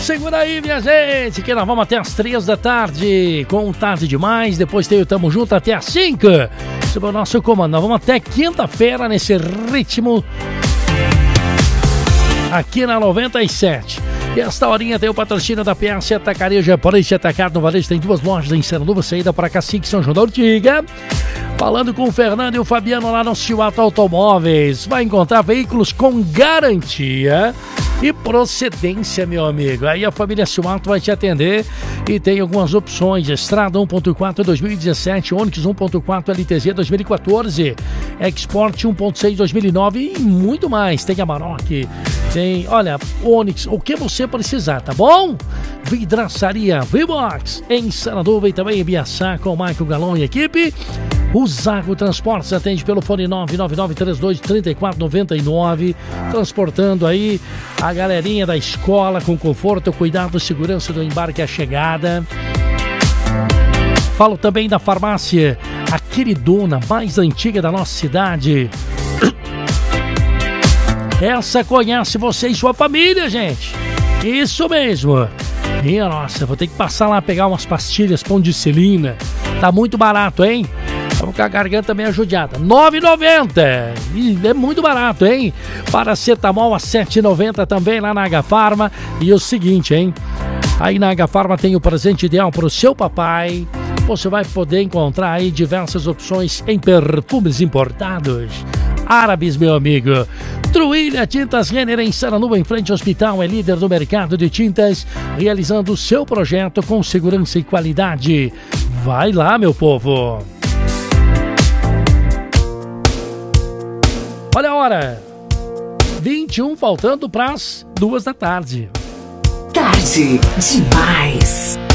segura aí, minha gente, que nós vamos até as 3 da tarde com Tarde Demais. Depois tem o Tamo Junto até as 5. Sob o nosso comando. Nós vamos até quinta-feira nesse ritmo aqui na 97. E esta horinha tem o patrocínio da PS Atacarejo Japonês Atacado no Varejo. Tem 2 lojas em Sarnduva, saída para Cacique, São João da Ortiga. Falando com o Fernando e o Fabiano lá no Ciuato Automóveis. Vai encontrar veículos com garantia e procedência, meu amigo. Aí a família Ciuato vai te atender e tem algumas opções. Estrada 1.4 2017, Onix 1.4 LTZ 2014, Export 1.6 2009 e muito mais. Tem Amarok, tem, olha, Onix, o que você precisar, tá bom? Vidraçaria V-Box em Sarnduva e também em Biaçá com o Marco Galão e equipe. O Zago Transportes atende pelo fone 99932-3499, transportando aí a galerinha da escola com conforto, cuidado, segurança do embarque e a chegada. Falo também da farmácia, a queridona mais antiga da nossa cidade. Essa conhece você e sua família, gente. Isso mesmo. Minha nossa, vou ter que passar lá pegar umas pastilhas Pondicelina. Tá muito barato, hein? Estamos com a garganta meio judiada. R$ 9,90. É muito barato, hein? Paracetamol a R$ 7,90 também lá na H-Farma. E o seguinte, hein? Aí na H-Farma tem o presente ideal para o seu papai. Você vai poder encontrar aí diversas opções em perfumes importados. Árabes, meu amigo. Truilha Tintas Renner em Sarnduva, em frente ao hospital, é líder do mercado de tintas, realizando o seu projeto com segurança e qualidade. Vai lá, meu povo. Olha a hora, 21 faltando para as 2 da tarde. Tarde Demais.